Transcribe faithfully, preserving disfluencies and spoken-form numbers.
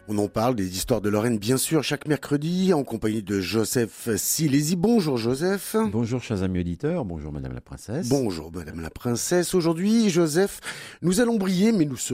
On en parle des histoires de Lorraine, bien sûr, chaque mercredi, en compagnie de Joseph Silési. Bonjour Joseph. Bonjour chers amis auditeurs, bonjour Madame la Princesse. Bonjour Madame la Princesse. Aujourd'hui, Joseph, nous allons briller, mais nous serons